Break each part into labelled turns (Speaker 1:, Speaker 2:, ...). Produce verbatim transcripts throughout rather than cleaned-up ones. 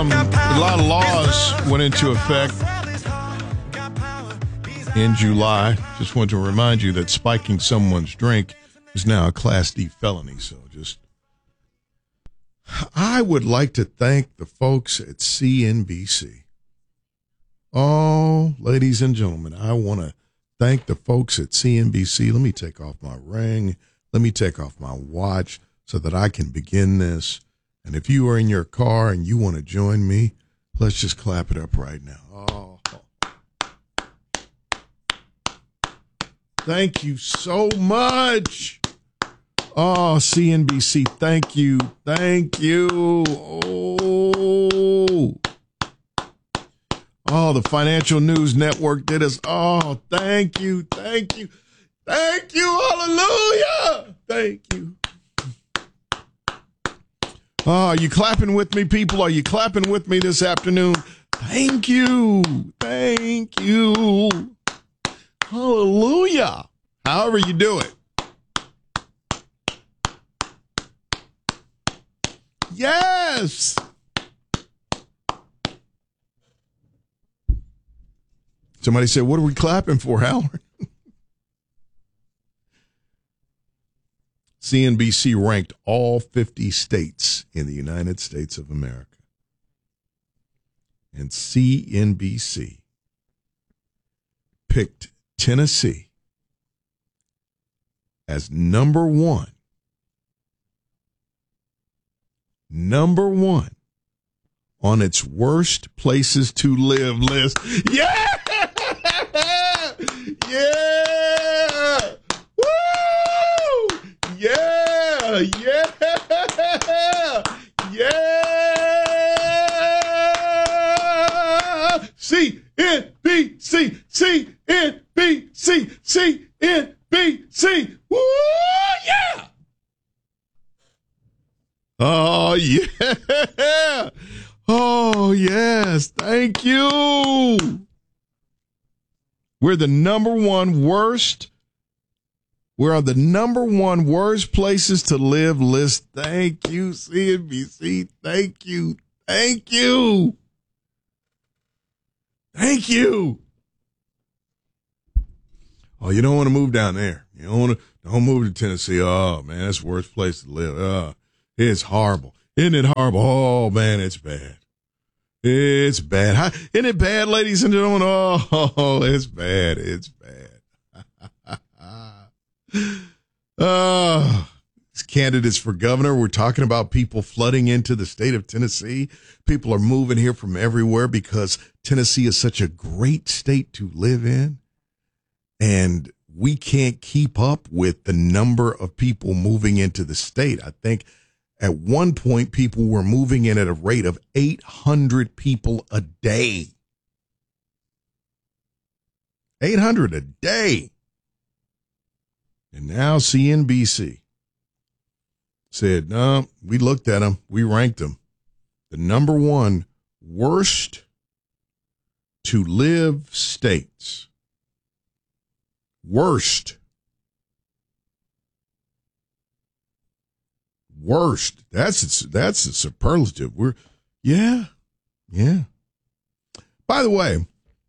Speaker 1: Um, a lot of laws went into effect in July. Just want to remind you that spiking someone's drink is now a Class D felony. So just, I would like to thank the folks at C N B C. Oh, ladies and gentlemen, I want to thank the folks at C N B C. Let me take off my ring. Let me take off my watch so that I can begin this. And if you are in your car and you want to join me, let's just clap it up right now. Oh, thank you so much. Oh, C N B C, thank you. Thank you. Oh, oh, the Financial News Network did us. Oh, thank you. Thank you. Thank you. Hallelujah. Thank you. Oh, are you clapping with me, people? Are you clapping with me this afternoon? Thank you. Thank you. Hallelujah. However you do it. Yes. Somebody said, what are we clapping for, Howard? C N B C ranked all fifty states in the United States of America. And C N B C picked Tennessee as number one, number one on its worst places to live list. Yeah! Yeah! Woo! Yeah! Yeah! Yeah! C N B C! C N B C! C N B C! Woo! Yeah! Oh, yeah! Oh, yes! Thank you! We're the number one worst. We're on the number one worst places to live list. Thank you, C N B C. Thank you. Thank you. Thank you. Oh, you don't want to move down there. You don't want to, don't move to Tennessee. Oh, man, that's the worst place to live. Oh, it's horrible. Isn't it horrible? Oh, man, it's bad. It's bad. How, isn't it bad, ladies and gentlemen? Oh, it's bad. It's bad. Uh, candidates for governor, we're talking about people flooding into the state of Tennessee. People are moving here from everywhere because Tennessee is such a great state to live in. And we can't keep up with the number of people moving into the state. I think at one point, people were moving in at a rate of eight hundred people a day. eight hundred a day. And now C N B C said, no, we looked at them. We ranked them. The number one worst to live states. Worst. Worst. That's a, that's a superlative. We're, yeah, yeah. By the way,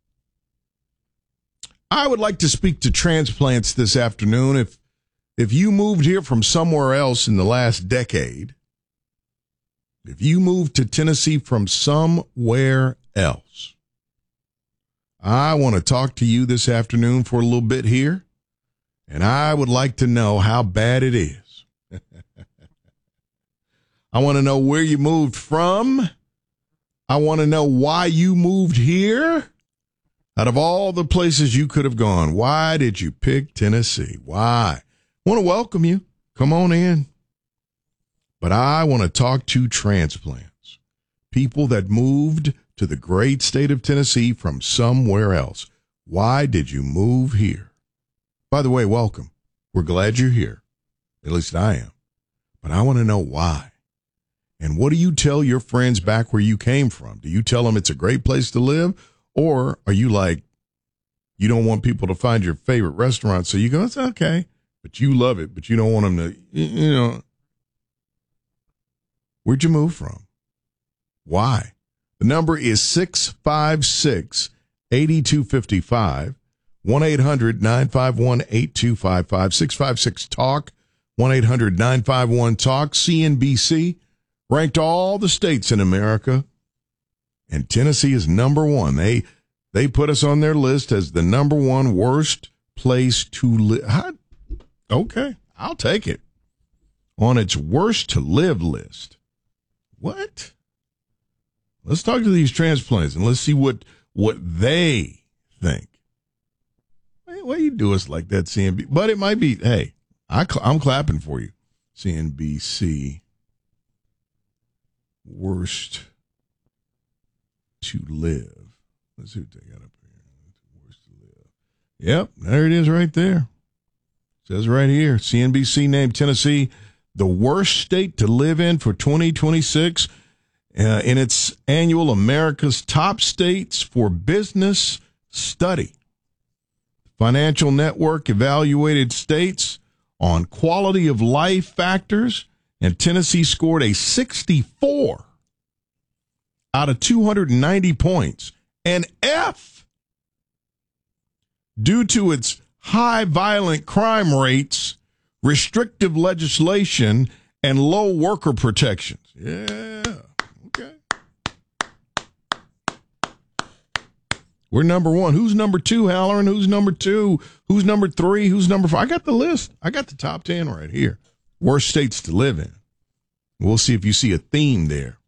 Speaker 1: I would like to speak to transplants this afternoon. If if you moved here from somewhere else in the last decade, if you moved to Tennessee from somewhere else, I want to talk to you this afternoon for a little bit here, and I would like to know how bad it is. I want to know where you moved from. I want to know why you moved here. Out of all the places you could have gone, why did you pick Tennessee? Why? I want to welcome you. Come on in. But I want to talk to transplants, people that moved to the great state of Tennessee from somewhere else. Why did you move here? By the way, welcome. We're glad you're here. At least I am. But I want to know why. And what do you tell your friends back where you came from? Do you tell them it's a great place to live? Or are you like, you don't want people to find your favorite restaurant, so you go, it's okay, but you love it, but you don't want them to, you know. Where'd you move from? Why? The number is six five six, eight two five five, one eight hundred, nine five one, eight two five five, six five six, talk, one eight hundred, nine five one, talk. C N B C ranked all the states in America, and Tennessee is number one. They they put us on their list as the number one worst place to live. Okay, I'll take it. On its worst to live list. What? Let's talk to these transplants and let's see what what they think. Hey, why you do us like that, C N B C? But it might be, hey, I cl- I'm clapping for you. C N B C worst to live. Let's see what they got up here. Worst to live. Yep, there it is right there. Says right here, C N B C named Tennessee the worst state to live in for twenty twenty-six uh, in its annual America's Top States for Business study. Financial Network evaluated states on quality of life factors, and Tennessee scored a sixty-four out of two hundred ninety points, an F, due to its high violent crime rates, restrictive legislation, and low worker protections. Yeah, okay. We're number one. Who's number two, Halloran? Who's number two? Who's number three? Who's number four? I got the list. I got the top ten right here. Worst states to live in. We'll see if you see a theme there.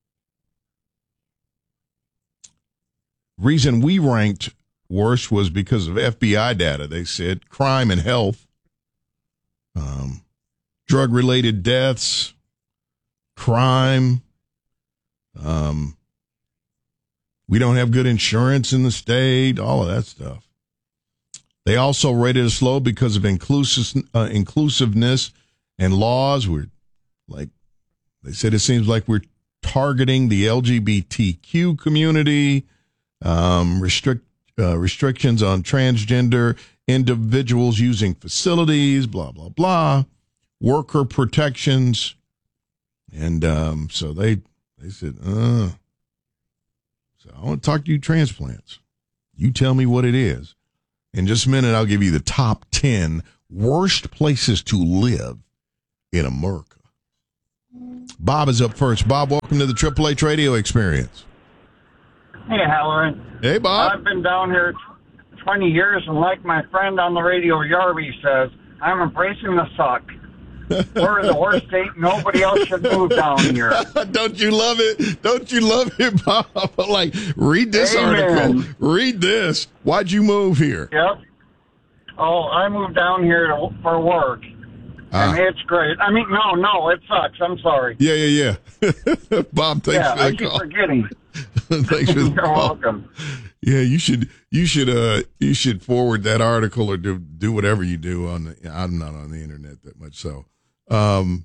Speaker 1: Reason we ranked worst was because of F B I data. They said crime and health, um, drug-related deaths, crime. Um, we don't have good insurance in the state, all of that stuff. They also rated us low because of inclusive, uh, inclusiveness and laws. We're like, they said it seems like we're targeting the L G B T Q community, um, restrict, uh, restrictions on transgender individuals using facilities, blah, blah, blah, worker protections. And um, so they, they said, uh, so I want to talk to you transplants. You tell me what it is. In just a minute, I'll give you the top ten worst places to live in America. Bob is up first. Bob, welcome to the Triple H Radio Experience.
Speaker 2: Hey, Halloran.
Speaker 1: Hey, Bob.
Speaker 2: I've been down here twenty years, and like my friend on the radio, Yarby, says, I'm embracing the suck. We're the worst state. Nobody else should move down here.
Speaker 1: Don't you love it? Don't you love it, Bob? Like, read this
Speaker 2: Amen.
Speaker 1: article. Read this. Why'd you move here?
Speaker 2: Yep. Oh, I moved down here to, for work.
Speaker 1: Ah.
Speaker 2: And it's great. I mean, no, no, it sucks. I'm sorry.
Speaker 1: Yeah, yeah, yeah. Bob, thanks
Speaker 2: yeah,
Speaker 1: for the
Speaker 2: I keep
Speaker 1: call.
Speaker 2: forgetting.
Speaker 1: Thanks for the
Speaker 2: You're
Speaker 1: call.
Speaker 2: welcome.
Speaker 1: Yeah, you should you should uh you should forward that article or do do whatever you do on the I'm not on the internet that much, so um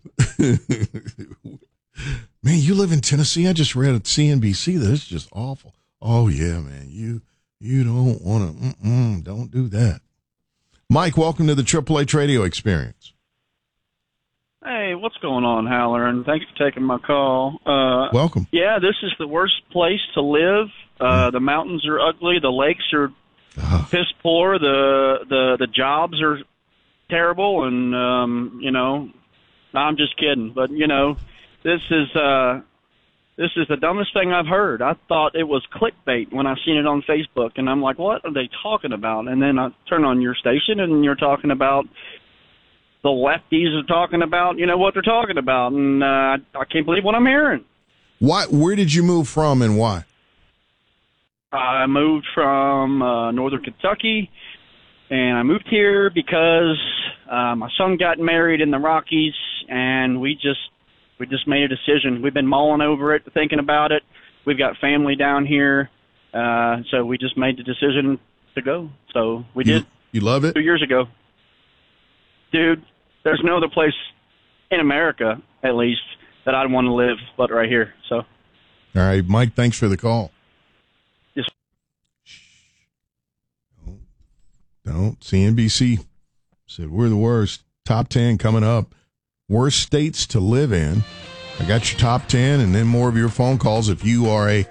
Speaker 1: man, you live in Tennessee. I just read at C N B C that it's just awful. Oh yeah, man. You you don't want to mm-mm, don't do that. Mike, welcome to the Triple H Radio Experience.
Speaker 3: Hey, what's going on, Halloran? Thanks for taking my call. Uh,
Speaker 1: Welcome.
Speaker 3: Yeah, this is the worst place to live. Uh, the mountains are ugly. The lakes are
Speaker 1: Oh.
Speaker 3: piss poor. The the the jobs are terrible. And um, you know, I'm just kidding. But you know, this is uh, this is the dumbest thing I've heard. I thought it was clickbait when I seen it on Facebook, and I'm like, what are they talking about? And then I turn on your station, and you're talking about. The lefties are talking about, you know, what they're talking about, and uh, I can't believe what I'm hearing.
Speaker 1: Why? Where did you move from and why?
Speaker 3: I moved from uh, northern Kentucky, and I moved here because uh, my son got married in the Rockies, and we just we just made a decision. We've been mulling over it, thinking about it. We've got family down here, uh, so we just made the decision to go. So we
Speaker 1: You,
Speaker 3: did
Speaker 1: you love it?
Speaker 3: two years ago. Dude, there's no other place in America, at least, that I'd want to live but right here. So,
Speaker 1: All right, Mike, thanks for the call.
Speaker 3: Yes.
Speaker 1: Don't, don't. C N B C said we're the worst. Top ten coming up. Worst states to live in. I got your top ten and then more of your phone calls if you are a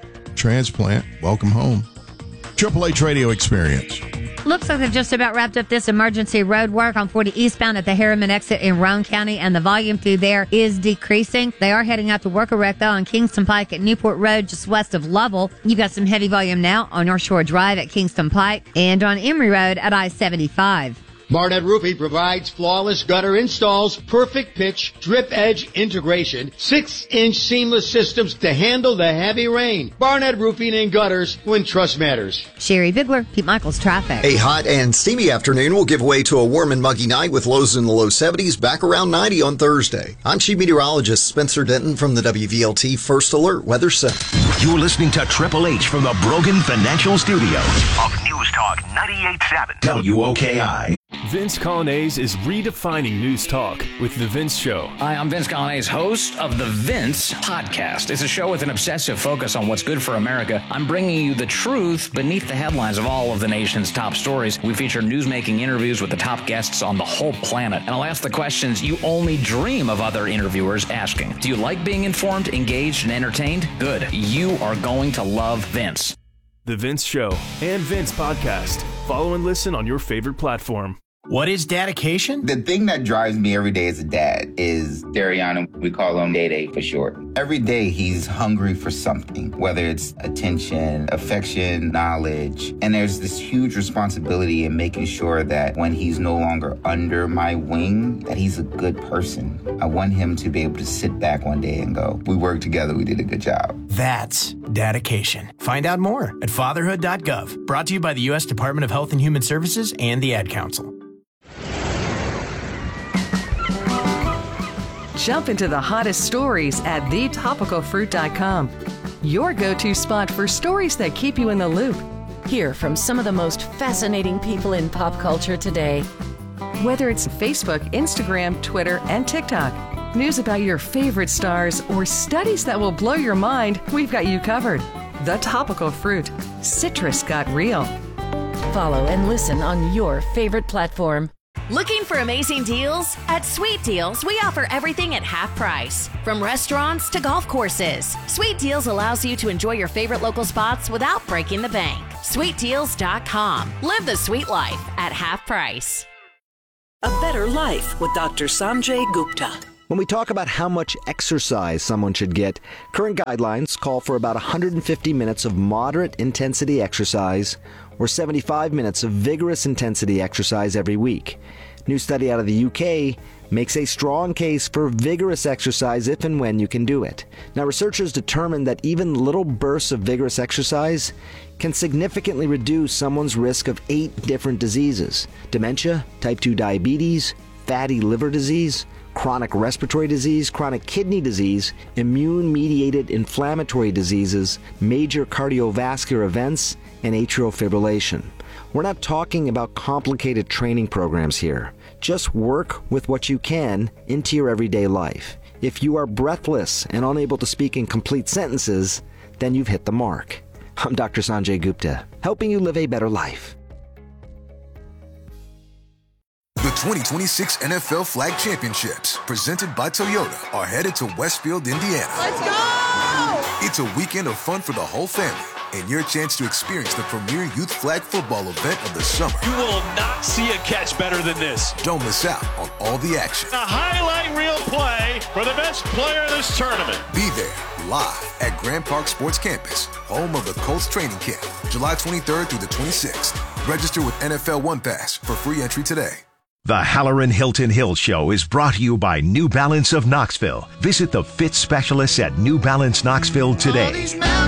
Speaker 1: transplant. Welcome home. Triple H Radio Experience.
Speaker 4: Looks like they've just about wrapped up this emergency road work on forty eastbound at the Harriman exit in Roane County, and the volume through there is decreasing. They are heading out to work a wreck, though, on Kingston Pike at Newport Road, just west of Lovell. You've got some heavy volume now on North Shore Drive at Kingston Pike and on Emory Road at I seventy-five.
Speaker 5: Barnett Roofing provides flawless gutter installs, perfect pitch, drip edge integration, six inch seamless systems to handle the heavy rain. Barnett Roofing and Gutters, when trust matters.
Speaker 4: Sherry Bigler, Pete Michaels Traffic.
Speaker 6: A hot and steamy afternoon will give way to a warm and muggy night with lows in the low seventies, back around ninety on Thursday. I'm Chief Meteorologist Spencer Denton from the W V L T First Alert Weather Center.
Speaker 7: You're listening to Triple H from the Brogan Financial Studios of News Talk ninety-eight point seven W O K I.
Speaker 8: Vince Colonnese is redefining news talk with The Vince Show.
Speaker 9: Hi, I'm Vince Colonnese, host of The Vince Podcast. It's a show with an obsessive focus on what's good for America. I'm bringing you the truth beneath the headlines of all of the nation's top stories. We feature newsmaking interviews with the top guests on the whole planet. And I'll ask the questions you only dream of other interviewers asking. Do you like being informed, engaged, and entertained? Good. You are going to love Vince.
Speaker 8: The Vince Show and Vince Podcast. Follow and listen on your favorite platform.
Speaker 10: What is dedication?
Speaker 11: The thing that drives me every day as a dad is Dariana. We call him Day Day for short. Every day he's hungry for something, whether it's attention, affection, knowledge. And there's this huge responsibility in making sure that when he's no longer under my wing, that he's a good person. I want him to be able to sit back one day and go, we worked together, we did a good job.
Speaker 10: That's dedication. Find out more at fatherhood dot gov. Brought to you by the U S Department of Health and Human Services and the Ad Council.
Speaker 12: Jump into the hottest stories at the topical fruit dot com. Your go-to spot for stories that keep you in the loop.
Speaker 13: Hear from some of the most fascinating people in pop culture today.
Speaker 12: Whether it's Facebook, Instagram, Twitter, and TikTok, news about your favorite stars, or studies that will blow your mind, we've got you covered. The Topical Fruit. Citrus got real.
Speaker 13: Follow and listen on your favorite platform.
Speaker 14: Looking for amazing deals? At Sweet Deals, we offer everything at half price. From restaurants to golf courses, Sweet Deals allows you to enjoy your favorite local spots without breaking the bank. sweet deals dot com. Live the sweet life at half price.
Speaker 15: A Better Life with Doctor Sanjay Gupta.
Speaker 16: When we talk about how much exercise someone should get, current guidelines call for about one hundred fifty minutes of moderate intensity exercise or seventy-five minutes of vigorous intensity exercise every week. New study out of the U K makes a strong case for vigorous exercise if and when you can do it. Now, researchers determined that even little bursts of vigorous exercise can significantly reduce someone's risk of eight different diseases: dementia, type two diabetes, fatty liver disease, chronic respiratory disease, chronic kidney disease, immune-mediated inflammatory diseases, major cardiovascular events, and atrial fibrillation. We're not talking about complicated training programs here. Just work with what you can into your everyday life. If you are breathless and unable to speak in complete sentences, then you've hit the mark. I'm Doctor Sanjay Gupta, helping you live a better life.
Speaker 17: The twenty twenty-six N F L Flag Championships, presented by Toyota, are headed to Westfield, Indiana.
Speaker 18: Let's go!
Speaker 17: It's a weekend of fun for the whole family, and your chance to experience the premier youth flag football event of the summer.
Speaker 19: You will not see a catch better than this.
Speaker 17: Don't miss out on all the action.
Speaker 19: A highlight reel play for the best player of this tournament.
Speaker 17: Be there, live at Grand Park Sports Campus, home of the Colts training camp, July twenty-third through the twenty-sixth. Register with N F L One Pass for free entry today.
Speaker 7: The Halloran Hilton Hill Show is brought to you by New Balance of Knoxville. Visit the fit specialists at New Balance Knoxville today.